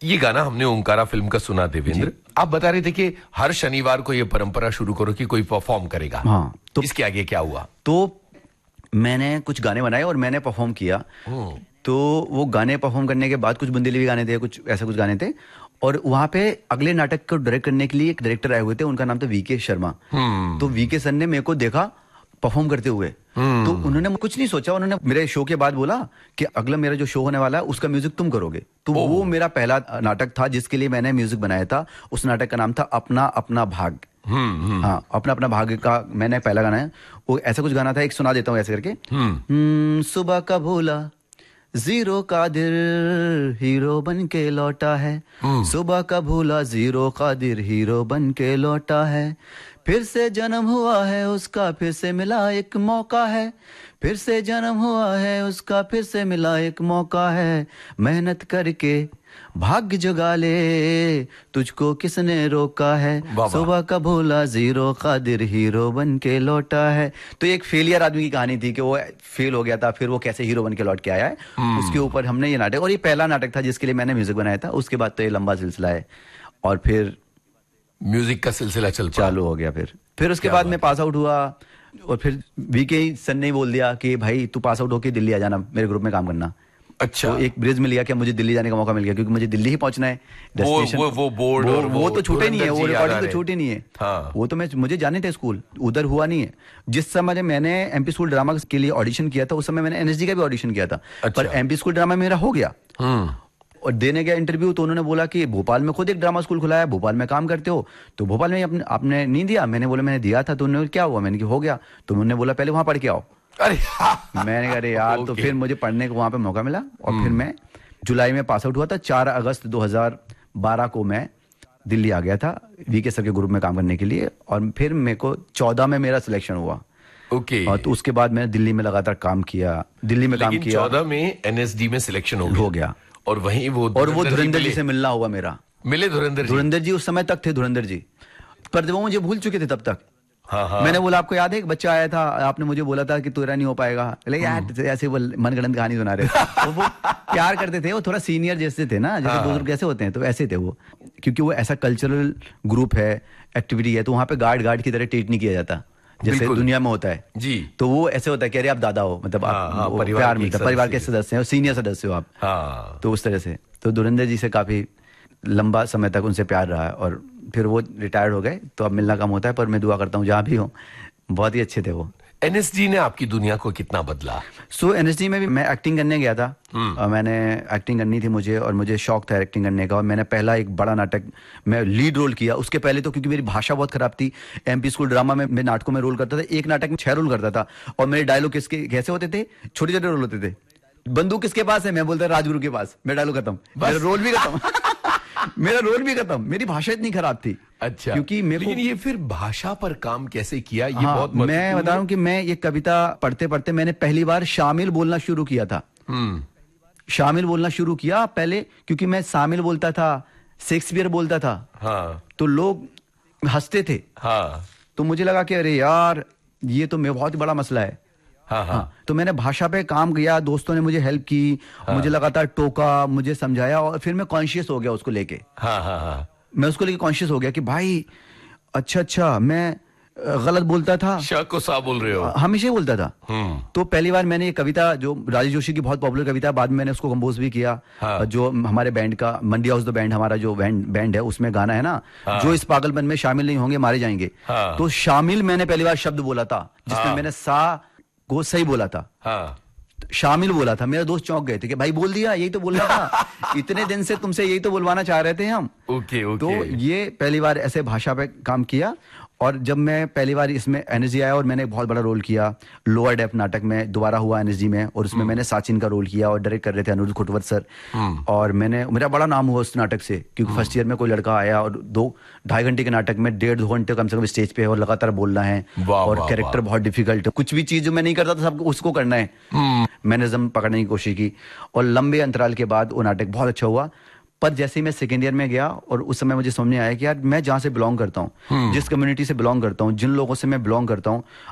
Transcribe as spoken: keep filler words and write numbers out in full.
ये गाना हमने ओंकारा फिल्म का सुना देवेंद्र। आप बता रहे थे कि हर शनिवार को ये परंपरा शुरू करो कि कोई परफॉर्म करेगा। हाँ, तो इसके आगे क्या हुआ? तो मैंने कुछ गाने बनाए और मैंने परफॉर्म किया। तो वो गाने परफॉर्म करने के बाद कुछ बुंदेली गाने थे, कुछ ऐसा कुछ गाने थे, और वहां पे अगले नाटक को डायरेक्ट करने के लिए एक डायरेक्टर आए हुए थे, उनका नाम था वीके शर्मा। तो वीके सर ने मेरे को देखा परफॉर्म करते हुए, तो उन्होंने कुछ नहीं सोचा, उन्होंने मेरे शो के बाद बोला कि अगला मेरा जो शो होने वाला है उसका म्यूजिक तुम करोगे। तो वो मेरा पहला नाटक था जिसके लिए मैंने म्यूजिक बनाया था। उस नाटक का नाम था अपना अपना भाग। हाँ, अपना अपना भाग्य का मैंने पहला गाना है। वो ऐसा कुछ गाना था, एक सुना देता हूँ ऐसे करके। सुबह का भोला जीरो कादिर हीरो बन के लौटा है, सुबह का भोला जीरो कादिर हीरो बन के लौटा है, फिर से जन्म हुआ है उसका फिर से मिला एक मौका है, फिर से जन्म हुआ है उसका फिर से मिला एक मौका है, मेहनत करके भाग्य जगा ले तुझको किसने रोका है, सुबह का भोला जीरो कादिर हीरो बन के लौटा है। तो एक फेलियर आदमी की कहानी थी कि वो फेल हो गया था, फिर वो कैसे हीरो बन के लौट के आया है, उसके ऊपर हमने ये नाटक, और ये पहला नाटक था जिसके लिए मैंने म्यूजिक बनाया था। उसके बाद तो ये लंबा सिलसिला है और फिर म्यूजिक का सिलसिला चल चालू हो गया। फिर फिर उसके बाद मैं पास आउट हुआ और फिर वीके सर ने बोल दिया कि भाई तू पास आउट होके दिल्ली आ जाना, मेरे ग्रुप में काम करना। अच्छा। तो एक ब्रिज मिल गया कि मुझे दिल्ली जाने का मौका मिल गया, क्योंकि मुझे दिल्ली ही पहुंचना है डेस्टिनेशन। वो वो बोर्ड वो, और वो, वो तो छूटे नहीं है, वो रिकॉर्डिंग तो छूटी नहीं है। हाँ। वो तो मैं मुझे जाने थे स्कूल, उधर हुआ नहीं है। जिस समय मैंने एमपी स्कूल ड्रामा के लिए ऑडिशन किया था उस समय मैंने एनएसडी का भी ऑडिशन किया था। अच्छा। पर एमपी स्कूल ड्रामा मेरा हो गया और देने गया इंटरव्यू, तो उन्होंने बोला कि भोपाल में खुद एक ड्रामा स्कूल खुला है, भोपाल में काम करते हो, तो भोपाल में आपने आपने नहीं दिया। मैंने बोला मैंने दिया था। तो उन्होंने क्या हुआ, मैंने कहा हो गया। तो उन्होंने बोला पहले वहां पढ़ के आओ। अरे मैंने कहा अरे यार। तो फिर मुझे पढ़ने को वहां पे मौका मिला और फिर मैं जुलाई में पास आउट हुआ था। चार अगस्त दो हज़ार बारह को मैं दिल्ली आ गया था वीके सर के ग्रुप में काम करने के लिए, और फिर मेरे को चौदह में मेरा सिलेक्शन हुआ। ओके। और तो उसके बाद मैंने दिल्ली में लगातार काम किया, दिल्ली में काम किया। चौदह में एनएसडी में सिलेक्शन हो गया, हो गया। और वहीं वो और वो धुरंधर जी से मिलना हुआ मेरा। मिले धुरंधर जी? धुरंधर जी उस समय तक थे, धुरंधर जी, पर वो मुझे भूल चुके थे तब तक। हाँ हाँ। मैंने बोला आपको याद है एक बच्चा आया था, आपने मुझे बोला था कि तेरा नहीं हो पाएगा। यार ऐसे वो मनगढ़ंत कहानी सुना रहे थे। तो वो प्यार करते थे, वो थोड़ा सीनियर जैसे थे ना, जैसे बुजुर्ग कैसे होते हैं, तो ऐसे थे वो। क्योंकि वो ऐसा कल्चरल ग्रुप है, एक्टिविटी है, तो वहां पे गार्ड गार्ड की तरह ट्रीट नहीं किया जाता जैसे दुनिया में होता है जी। तो वो ऐसे होता है कि अरे आप दादा हो, मतलब आप हाँ, हाँ, प्यार मिलता है, परिवार के सदस्य हो, सीनियर सदस्य हो आप। हाँ। तो उस तरह से तो धुरंधर जी से काफी लंबा समय तक उनसे प्यार रहा, और फिर वो रिटायर्ड हो गए तो अब मिलना कम होता है, पर मैं दुआ करता हूँ जहाँ भी हो। बहुत ही अच्छे थे वो। एनएसडी ने आपकी दुनिया को कितना बदला? सो so, एनएसडी में भी मैं एक्टिंग करने गया था, और मैंने एक्टिंग करनी थी मुझे, और मुझे शौक था एक्टिंग करने का, और मैंने पहला एक बड़ा नाटक मैं लीड रोल किया। उसके पहले तो क्योंकि मेरी भाषा बहुत खराब थी, एमपी स्कूल ड्रामा में मैं नाटकों में रोल करता था, एक नाटक में छह रोल करता था, और मेरे डायलॉग किसके कैसे होते थे, छोटे छोटे रोल होते थे। बंदूक किसके पास है, मैं बोलता राजगुरु के पास, मेरा डायलॉग खत्म, मेरा रोल भी खत्म। मेरा रोल भी खत्म, मेरी भाषा इतनी खराब थी। अच्छा। क्योंकि मेरे लेकिन ये फिर भाषा पर काम कैसे किया, ये हाँ, बहुत मैं बता रहा हूँ कि मैं ये कविता पढ़ते पढ़ते मैंने पहली बार शामिल बोलना शुरू किया था। शामिल बोलना शुरू किया पहले, क्योंकि मैं शामिल बोलता था, शेक्सपियर बोलता था। हाँ। तो लोग हंसते थे। हाँ। तो मुझे लगा कि अरे यार ये तो मैं बहुत बड़ा मसला है। हाँ, हाँ। हाँ, तो मैंने भाषा पे काम किया, दोस्तों ने मुझे हेल्प की। हाँ। मुझे लगातार टोका, मुझे समझाया, और फिर मैं कॉन्शियस हो गया उसको लेके। हाँ, हाँ, हाँ। मैं उसको लेके कॉन्शियस हो गया कि भाई अच्छा अच्छा मैं गलत बोलता था, शाह को सा बोल रहे हो, हमेशा ही बोलता था। तो पहली बार मैंने ये कविता, जो राजेश जोशी की बहुत पॉपुलर कविता, बाद में मैंने उसको कंपोज भी किया। हाँ। जो हमारे बैंड का मंडी हाउस द बैंड, हमारा जो बैंड बैंड है, उसमें गाना है ना। हाँ। जो इस पागलपन में शामिल नहीं होंगे मारे जाएंगे। हाँ। तो शामिल मैंने पहली बार शब्द बोला था, जिसमें हाँ। मैंने सा को सही बोला था। हाँ। शामिल बोला था। मेरे दोस्त चौंक गए थे कि भाई बोल दिया, यही तो बोलना था। इतने दिन से तुमसे यही तो बुलवाना चाह रहे थे हम। Okay, okay. तो ये पहली बार ऐसे भाषा पे काम किया। और जब मैं पहली बार इसमें एनएसडी आया और मैंने बहुत बड़ा रोल किया, लोअर डेप्थ नाटक में दोबारा हुआ एनएसडी में, और उसमें मैंने साचिन का रोल किया और डायरेक्ट कर रहे थे अनुरुद्ध खुटवत सर। और मैंने मेरा बड़ा नाम हुआ उस नाटक से, क्योंकि फर्स्ट ईयर में कोई लड़का आया और दो ढाई घंटे के नाटक में डेढ़ दो घंटे कम से कम स्टेज पे और लगातार बोलना है, और कैरेक्टर बहुत डिफिकल्ट है। कुछ भी चीज जो मैं नहीं करता था सब उसको करना है। मैंने जम पकड़ने की कोशिश की, और लंबे अंतराल के बाद वो नाटक बहुत अच्छा हुआ। पर जैसे ही मैं सेकेंड ईयर में गया, और उस समय मुझे समझ में आया कि यार मैं जहाँ से बिलोंग करता हूँ, जिस कम्युनिटी से बिलोंग करता हूँ, जिन लोगों से मैं बिलोंग करता हूँ,